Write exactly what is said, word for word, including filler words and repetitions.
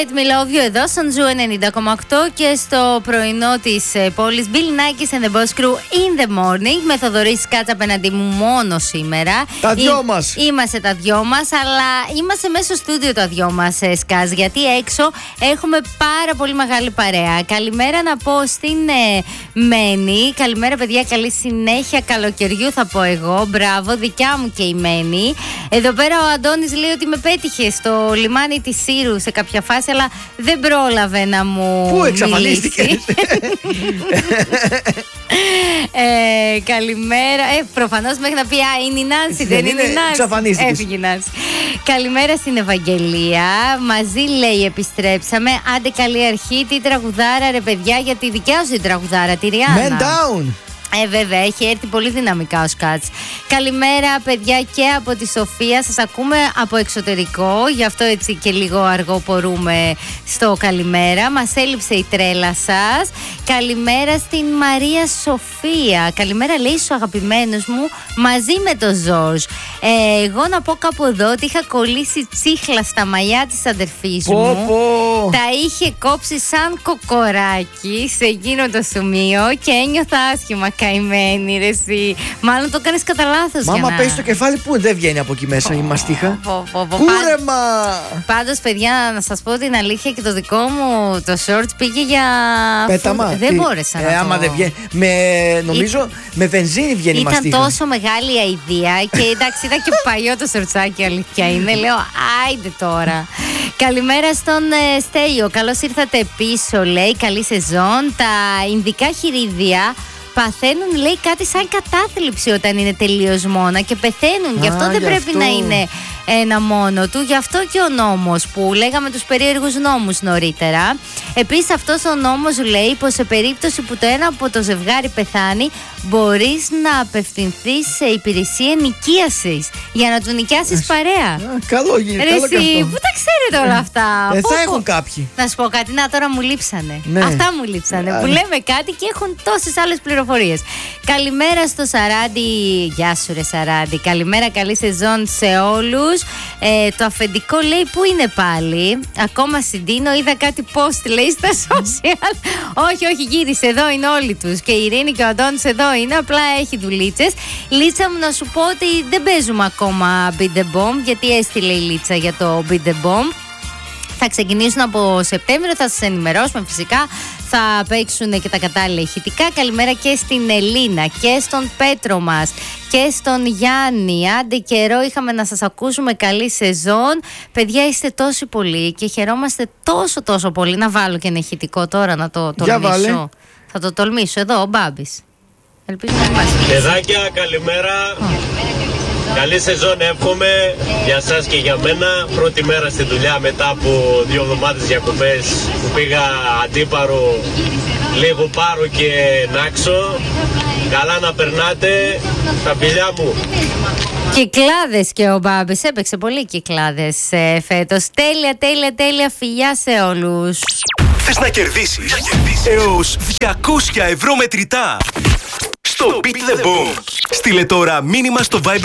Let Me Love You εδώ στον Ζου ενενήντα κόμμα οκτώ και στο πρωινό της πόλης. Bill Nackis and the Boss Crew in the morning. Με Θοδωρή Σκάτσα απέναντί μου μόνο σήμερα. Τα δυο Εί, μας. Είμαστε τα δυο μας, αλλά είμαστε μέσα στο στούντιο τα δυο μας, Σκάζ. Γιατί έξω έχουμε πάρα πολύ μεγάλη παρέα. Καλημέρα να πω στην ε, Μένη. Καλημέρα, παιδιά. Καλή συνέχεια καλοκαιριού, θα πω εγώ. Μπράβο, δικιά μου και η Μένη. Εδώ πέρα ο Αντώνης λέει ότι με πέτυχε στο λιμάνι της Σύρου σε κάποια φάση, αλλά δεν πρόλαβε να μου Πού εξαφανίστηκες? ε, καλημέρα. Ε, προφανώς μέχρι να πει α, είναι η Νάνση, δεν, δεν είναι η Νάνση. Εξαφανίστηκες. Έφυγε η Νάνση. Καλημέρα στην Ευαγγελία. Μαζί λέει επιστρέψαμε. Άντε καλή αρχή. Τι τραγουδάρα ρε παιδιά, για τη δικιά σου την τραγουδάρα, τη Ριάννα. Man down. Ε, βέβαια, έχει έρθει πολύ δυναμικά ο Σκάτς. Καλημέρα, παιδιά, και από τη Σοφία. Σας ακούμε από εξωτερικό, γι' αυτό έτσι και λίγο αργοπορούμε στο καλημέρα. Μας έλειψε η τρέλα σας. Καλημέρα στην Μαρία Σοφία. Καλημέρα, λέει, στους αγαπημένους μου, μαζί με το Ζορζ. Ε, εγώ να πω κάπου εδώ ότι είχα κολλήσει τσίχλα στα μαλλιά της αδερφής πω, μου. πω. Τα είχε κόψει σαν κοκοράκι σε εκείνο το σημείο και ένιωθα άσχημα. Καημένη, ρε εσύ. Μάλλον το κάνεις κατά λάθος. Μάμα, να... πέσει το κεφάλι που δεν βγαίνει από εκεί μέσα η μαστίχα. Κούρεμα! Πάντως, παιδιά, να σας πω την αλήθεια, και το δικό μου το shorts πήγε για. Πέταμα. Φου... Δεν τι... μπόρεσα ε, να άμα το... δεν βγαίνει. Με... Νομίζω Ή... με βενζίνη βγαίνει η μαστίχα. Ήταν τόσο μεγάλη η αηδία και εντάξει, ήταν και παλιό το σορτσάκι, αλήθεια είναι. Λέω, άιντε τώρα. Καλημέρα στον ε, Στέλιο. Καλώς ήρθατε πίσω, λέει. Καλή σεζόν. Τα ινδικά χειρίδια παθαίνουν, λέει, κάτι σαν κατάθλιψη όταν είναι τελείως μόνα και πεθαίνουν. Α, γι' αυτό δεν γι πρέπει αυτό. να είναι ένα μόνο του. Γι' αυτό και ο νόμος που λέγαμε τους περίεργους νόμους νωρίτερα. Επίσης αυτός ο νόμος λέει πως σε περίπτωση που το ένα από το ζευγάρι πεθάνει, μπορείς να απευθυνθείς σε υπηρεσία ενοικίασης για να του νοικιάσεις Ας... παρέα. Α, καλό γίνεται. Ρε εσύ, πού τα ξέρετε όλα αυτά? Ε, πού, θα πού. έχουν κάποιοι. Να σου πω κάτι, να τώρα μου λείψανε. Ναι. Αυτά μου λείψανε. Ε, που λέμε κάτι και έχουν τόσες άλλες πληροφορίες. Καλημέρα στο Σαράντι. Γεια σου, ρε Σαράντι. Καλημέρα, καλή σεζόν σε όλους. Ε, το αφεντικό λέει πού είναι πάλι. Ακόμα συντείνω. Είδα κάτι post, λέει, στα social. όχι, όχι, γύρισε. Εδώ είναι όλοι τους. Και η Ειρήνη και ο Αντώνης εδώ είναι. Απλά έχει δουλίτσες. Λίτσα μου, να σου πω ότι δεν παίζουμε ακόμα Beat the Bomb, γιατί έστειλε η Λίτσα για το Beat the Bomb. Θα ξεκινήσουν από Σεπτέμβριο, θα σας ενημερώσουμε φυσικά. Θα παίξουν και τα κατάλληλα ηχητικά. Καλημέρα και στην Ελίνα και στον Πέτρο μας και στον Γιάννη. Άντε καιρό είχαμε να σας ακούσουμε, καλή σεζόν. Παιδιά, είστε τόσοι πολλοί και χαιρόμαστε τόσο τόσο πολύ. Να βάλω και ένα ηχητικό τώρα να το τολμήσω. Θα το τολμήσω εδώ, ο Μπάμπης. Ελπίζω να μας πει. Παιδάκια, καλημέρα. Καλή σεζόν εύχομαι για σας και για μένα. Πρώτη μέρα στη δουλειά μετά από δύο εβδομάδες διακοπές που πήγα Αντίπαρο, λίγο Πάρο και Νάξο. Καλά να περνάτε, τα φιλιά μου. Κυκλάδες και ο Μπάμπης, έπαιξε πολύ κυκλάδες ε, φέτος. Τέλεια, τέλεια, τέλεια, φιλιά σε όλους. Θες να κερδίσεις έως διακόσια ευρώ μετρητά στο Beat the Bomb? Στείλε τώρα μήνυμα στο Viber